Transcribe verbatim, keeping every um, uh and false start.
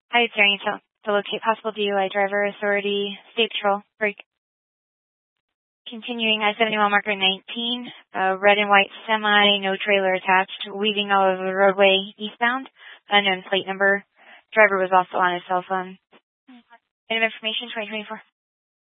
Hi, it's Erin. To, to locate possible D U I driver authority, State Patrol, break. Continuing I seventy-one marker nineteen, uh, red and white semi, no trailer attached, weaving all over the roadway eastbound, unknown plate number. Driver was also on his cell phone. Item information twenty twenty-four.